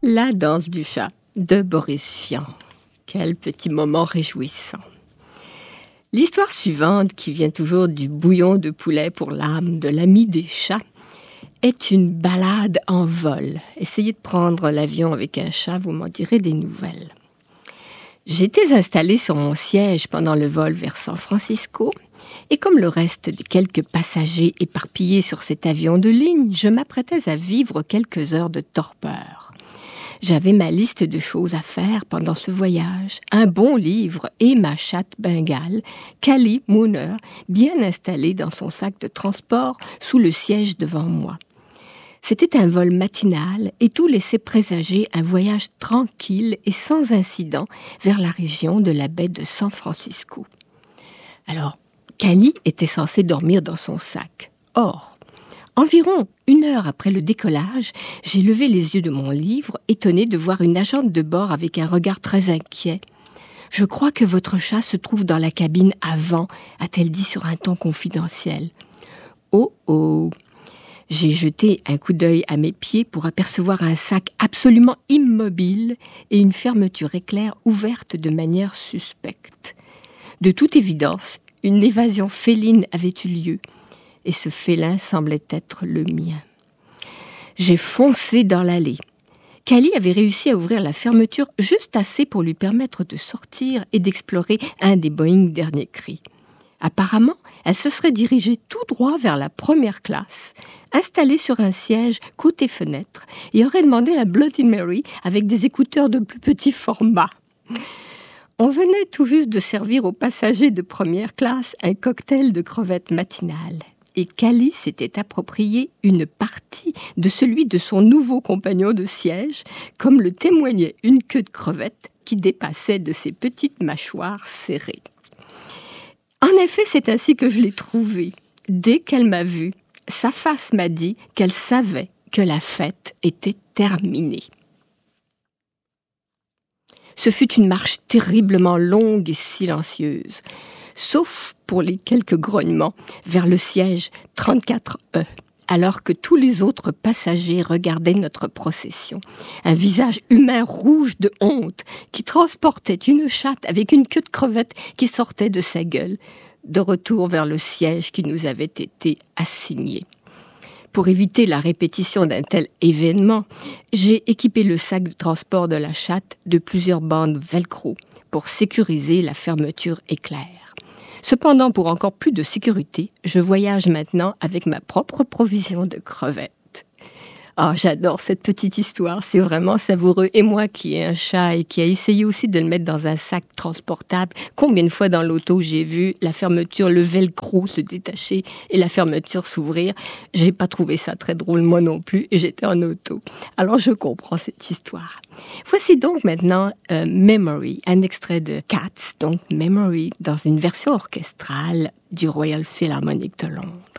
La danse du chat de Boris Vian. Quel petit moment réjouissant. L'histoire suivante, qui vient toujours du bouillon de poulet pour l'âme de l'ami des chats, est une balade en vol. Essayez de prendre l'avion avec un chat, vous m'en direz des nouvelles. J'étais installée sur mon siège pendant le vol vers San Francisco, et comme le reste des quelques passagers éparpillés sur cet avion de ligne, je m'apprêtais à vivre quelques heures de torpeur. J'avais ma liste de choses à faire pendant ce voyage, un bon livre et ma chatte bengale, Callie Mooner, bien installée dans son sac de transport sous le siège devant moi. C'était un vol matinal et tout laissait présager un voyage tranquille et sans incident vers la région de la baie de San Francisco. Alors, Callie était censée dormir dans son sac. Or, environ 1 heure après le décollage, j'ai levé les yeux de mon livre, étonnée de voir une agente de bord avec un regard très inquiet. « Je crois que votre chat se trouve dans la cabine avant », a-t-elle dit sur un ton confidentiel. « Oh oh !» J'ai jeté un coup d'œil à mes pieds pour apercevoir un sac absolument immobile et une fermeture éclair ouverte de manière suspecte. De toute évidence, une évasion féline avait eu lieu. Et ce félin semblait être le mien. J'ai foncé dans l'allée. Callie avait réussi à ouvrir la fermeture juste assez pour lui permettre de sortir et d'explorer un des Boeing dernier cri. Apparemment, elle se serait dirigée tout droit vers la première classe, installée sur un siège côté fenêtre, et aurait demandé un Bloody Mary avec des écouteurs de plus petit format. On venait tout juste de servir aux passagers de première classe un cocktail de crevettes matinales. Et Callie s'était approprié une partie de celui de son nouveau compagnon de siège, comme le témoignait une queue de crevette qui dépassait de ses petites mâchoires serrées. En effet, c'est ainsi que je l'ai trouvée. Dès qu'elle m'a vue, sa face m'a dit qu'elle savait que la fête était terminée. Ce fut une marche terriblement longue et silencieuse, sauf pour les quelques grognements vers le siège 34E, alors que tous les autres passagers regardaient notre procession. Un visage humain rouge de honte qui transportait une chatte avec une queue de crevette qui sortait de sa gueule, de retour vers le siège qui nous avait été assigné. Pour éviter la répétition d'un tel événement, j'ai équipé le sac de transport de la chatte de plusieurs bandes velcro pour sécuriser la fermeture éclair. Cependant, pour encore plus de sécurité, je voyage maintenant avec ma propre provision de crevettes. Ah, j'adore cette petite histoire, c'est vraiment savoureux. Et moi qui ai un chat et qui a essayé aussi de le mettre dans un sac transportable, combien de fois dans l'auto j'ai vu la fermeture, le velcro se détacher et la fermeture s'ouvrir. J'ai pas trouvé ça très drôle moi non plus et j'étais en auto. Alors je comprends cette histoire. Voici donc maintenant Memory, un extrait de Cats, donc Memory dans une version orchestrale du Royal Philharmonic de Londres.